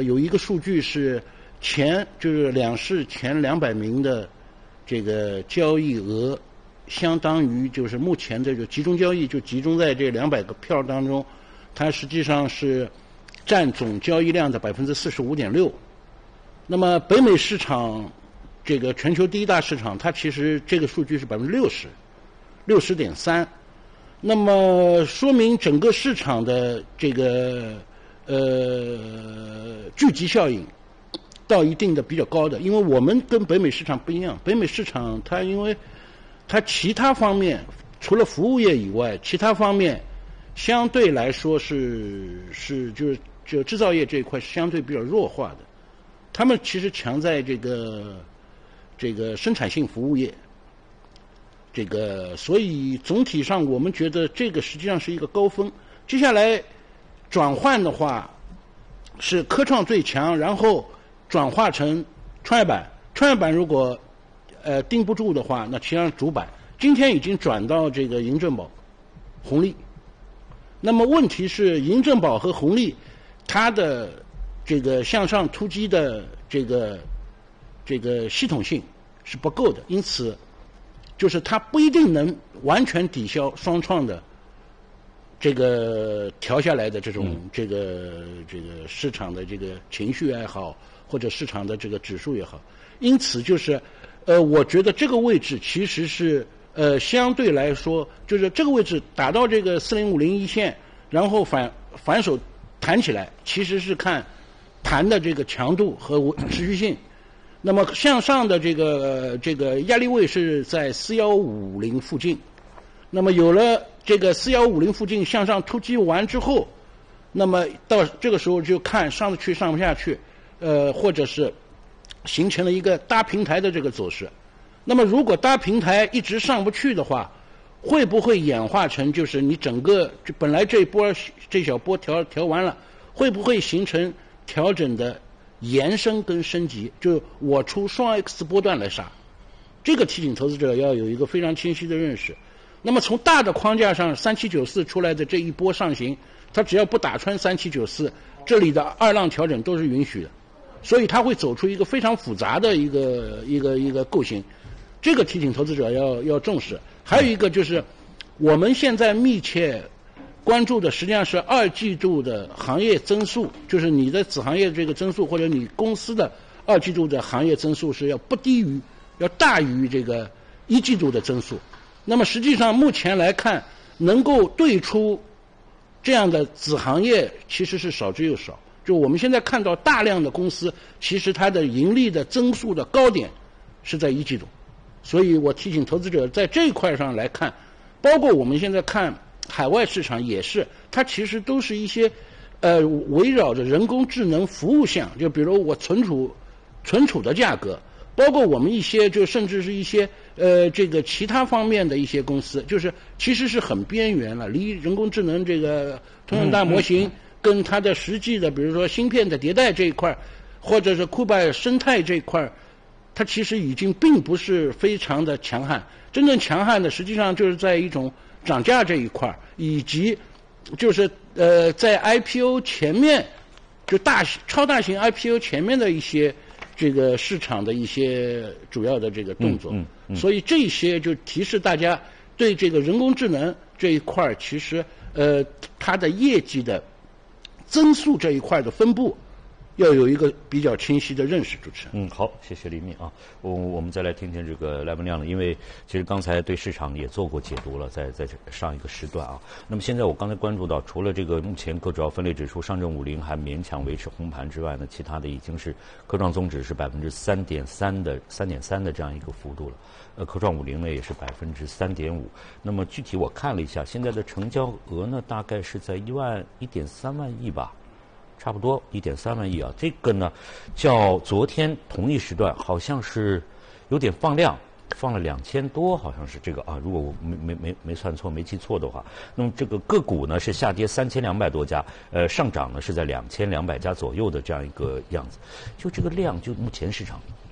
有一个数据是就是两市前200名的这个交易额，相当于就是目前的就集中交易就集中在这200个票当中，它实际上是占总交易量的45.6%。那么北美市场这个全球第一大市场，它其实这个数据是60.3%。那么说明整个市场的这个聚集效应到一定的比较高的，因为我们跟北美市场不一样，北美市场它因为它其他方面除了服务业以外，其他方面相对来说就制造业这一块是相对比较弱化的，他们其实强在这个生产性服务业。所以总体上我们觉得这个实际上是一个高峰。接下来转换的话是科创最强，然后转化成创业板。创业板如果盯不住的话，那其实上主板今天已经转到这个银正保、红利。那么问题是银正保和红利它的这个向上突击的这个系统性是不够的，因此就是它不一定能完全抵消双创的这个调下来的这种这个市场的这个情绪也好，或者市场的这个指数也好，因此就是我觉得这个位置其实是相对来说就是这个位置打到这个4050一线，然后反手弹起来，其实是看弹的这个强度和持续性。那么向上的这个压力位是在4150附近，那么有了这个4150附近向上突击完之后，那么到这个时候就看上得去上不下去，或者是形成了一个搭平台的这个走势。那么如果搭平台一直上不去的话，会不会演化成就是你整个本来这小波调完了，会不会形成调整的延伸跟升级，就我出双 X 波段来杀，这个提醒投资者要有一个非常清晰的认识。那么从大的框架上，3794出来的这一波上行，它只要不打穿3794，这里的二浪调整都是允许的，所以它会走出一个非常复杂的一个构型，这个提醒投资者要重视。还有一个就是我们现在密切关注的实际上是2季度的行业增速，就是你的子行业的这个增速，或者你公司的2季度的行业增速是要大于这个1季度的增速。那么实际上目前来看，能够对出这样的子行业其实是少之又少。就我们现在看到大量的公司，其实它的盈利的增速的高点是在1季度。所以我提醒投资者在这一块上来看，包括我们现在看海外市场也是，它其实都是一些围绕着人工智能服务项，就比如我存储的价格，包括我们一些就甚至是一些这个其他方面的一些公司，就是其实是很边缘了，离人工智能这个通用大模型跟它的实际的比如说芯片的迭代这一块，或者是库拜生态这一块，它其实已经并不是非常的强悍。真正强悍的实际上就是在一种涨价这一块，以及就是在 IPO 前面就超大型 IPO 前面的一些这个市场的一些主要的这个动作。所以这些就提示大家对这个人工智能这一块其实它的业绩的增速这一块的分布要有一个比较清晰的认识。主持人， 好，谢谢李敏啊。我们再来听听这个赖文亮了，因为其实刚才对市场也做过解读了，在上一个时段啊。那么现在我刚才关注到，除了这个目前各主要分类指数上证50还勉强维持红盘之外呢，其他的已经是科创综指是3.3%的这样一个幅度了。科创50呢也是3.5%。那么具体我看了一下，现在的成交额呢大概是在1.3万亿吧。差不多1.3万亿啊，这个呢，较昨天同一时段好像是有点放量，放了2000多，好像是这个啊，如果我没算错、没记错的话，那么这个个股呢是下跌3200多家，上涨呢是在2200家左右的这样一个样子。就这个量，就目前市场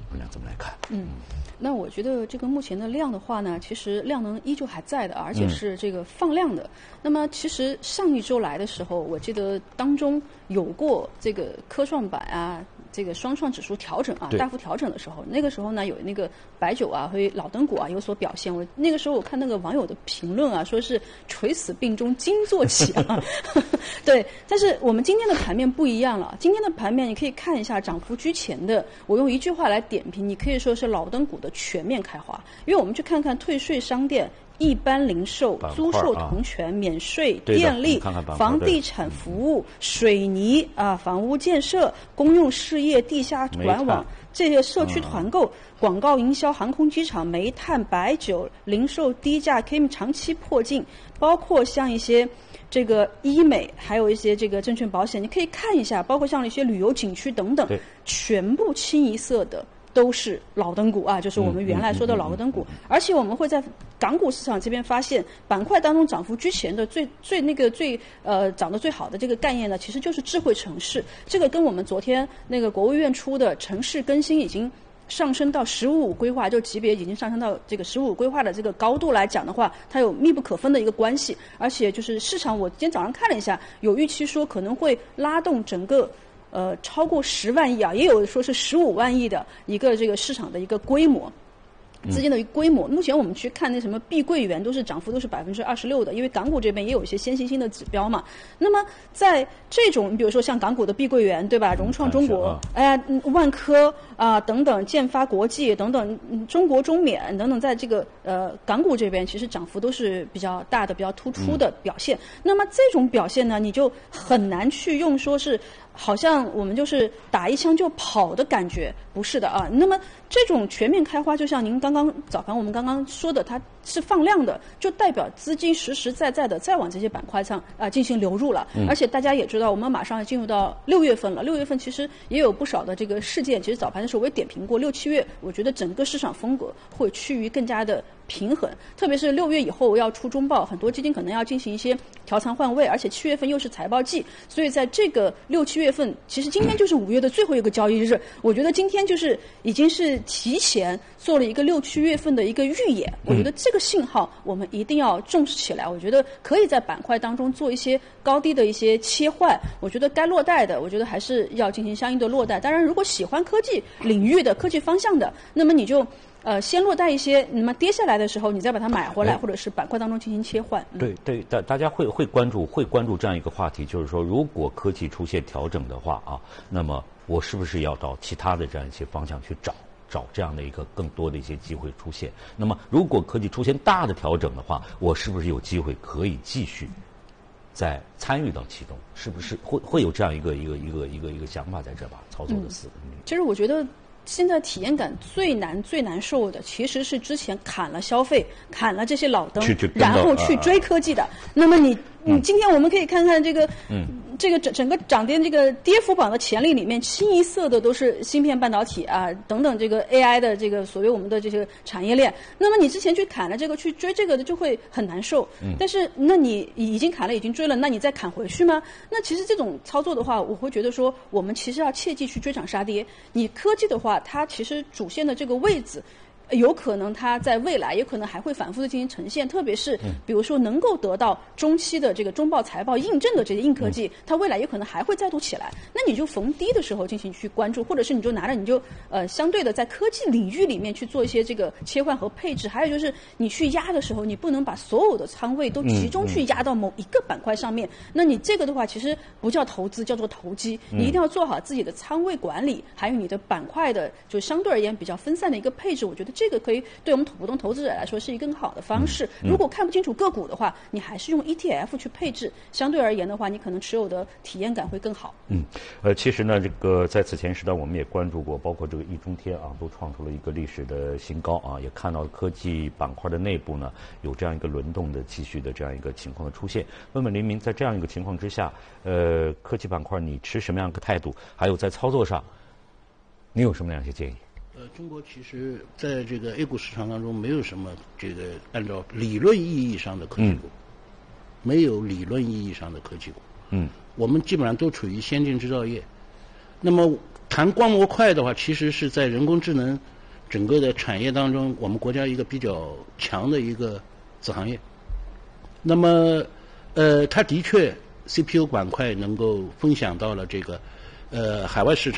娘怎么来看？ 那我觉得这个目前的量的话呢，其实量能依旧还在的，而且是这个放量的。那么其实上一周来的时候，我记得当中有过这个科创板啊，这个双创指数调整啊，大幅调整的时候，那个时候呢有那个白酒啊和老灯股啊有所表现。那个时候我看那个网友的评论啊，说是垂死病中惊坐起啊。对，但是我们今天的盘面不一样了。今天的盘面你可以看一下涨幅居前的，我用一句话来点评，你可以说是老灯股的全面开花。因为我们去看看退税商店、一般零售、租售同权、免税、电力、房地产服务、水泥啊、房屋建设、公用事业、地下管网、这些社区团购、广告营销、航空机场、煤炭、白酒、零售低价 KM 长期迫近，包括像一些这个医美，还有一些这个证券保险，你可以看一下，包括像一些旅游景区等等，全部清一色的都是老灯股啊，就是我们原来说的老灯股。而且我们会在港股市场这边发现，板块当中涨幅居前的最涨得最好的这个概念呢，其实就是智慧城市。这个跟我们昨天那个国务院出的城市更新已经上升到15规划，就级别已经上升到这个15规划的这个高度来讲的话，它有密不可分的一个关系。而且就是市场，我今天早上看了一下，有预期说可能会拉动整个超过10万亿啊，也有说是15万亿的一个这个市场的一个规模。资金的一个规模，目前我们去看那什么碧桂园都是涨幅都是26%的，因为港股这边也有一些先行性的指标嘛。那么在这种，比如说像港股的碧桂园，对吧？融创中国，万科啊等等，建发国际等等，中国中免等等，在这个港股这边其实涨幅都是比较大的、比较突出的表现。那么这种表现呢，你就很难去用说是好像我们就是打一枪就跑的感觉，不是的啊。那么这种全面开花，就像您刚刚早盘我们刚刚说的，它是放量的，就代表资金实实在在的再往这些板块上进行流入了。而且大家也知道，我们马上要进入到6月份了。6月份其实也有不少的这个事件，其实早盘的时候我也点评过，6、7月我觉得整个市场风格会趋于更加的平衡，特别是6月以后要出中报，很多基金可能要进行一些调仓换位，而且7月份又是财报季，所以在这个6、7月份，其实今天就是5月的最后一个交易日，我觉得今天就是已经是提前做了一个6、7月份的一个预演，我觉得这个信号我们一定要重视起来。我觉得可以在板块当中做一些高低的一些切换，我觉得该落袋的，我觉得还是要进行相应的落袋。当然，如果喜欢科技领域的、科技方向的，那么你就先落袋一些，那么跌下来的时候，你再把它买回来，或者是板块当中进行切换。 对，大家会关注这样一个话题，就是说，如果科技出现调整的话啊，那么我是不是要到其他的这样一些方向去找这样的一个更多的一些机会出现？那么，如果科技出现大的调整的话，我是不是有机会可以继续再参与到其中？是不是会有这样一个想法在这吧？操作的思路。 其实我觉得现在体验感最难受的，其实是之前砍了消费、砍了这些老灯，然后去追科技的。那么你今天我们可以看看这个，这个整个涨跌这个跌幅榜的前列里面，清一色的都是芯片、半导体啊等等这个 AI 的这个所谓我们的这些产业链。那么你之前去砍了这个，去追这个的，就会很难受。但是那你已经砍了，已经追了，那你再砍回去吗？那其实这种操作的话，我会觉得说，我们其实要切记去追涨杀跌。你科技的话，它其实主线的这个位置，有可能它在未来也可能还会反复的进行呈现，特别是比如说能够得到中期的这个中报财报印证的这些硬科技，它未来也可能还会再度起来。那你就逢低的时候进行去关注，或者是你就拿着你就相对的在科技领域里面去做一些这个切换和配置。还有就是你去压的时候，你不能把所有的仓位都集中去压到某一个板块上面。那你这个的话其实不叫投资，叫做投机。你一定要做好自己的仓位管理，还有你的板块的就相对而言比较分散的一个配置。我觉得这个可以对我们普通投资者来说是一个更好的方式。如果看不清楚个股的话，你还是用 ETF 去配置，相对而言的话，你可能持有的体验感会更好。 其实呢，这个在此前时段我们也关注过，包括这个易中天啊，都创出了一个历史的新高啊，也看到科技板块的内部呢有这样一个轮动的继续的这样一个情况的出现。问问黎明，在这样一个情况之下，科技板块你持什么样一个态度？还有在操作上，你有什么样一些建议？ 中国其实在这个 A 股市场当中没有什么这个按照理论意义上的科技股，没有理论意义上的科技股。我们基本上都处于先进制造业。那么谈光模块的话，其实是在人工智能整个的产业当中，我们国家一个比较强的一个子行业。那么，它的确 CPU 板块能够分享到了这个海外市场。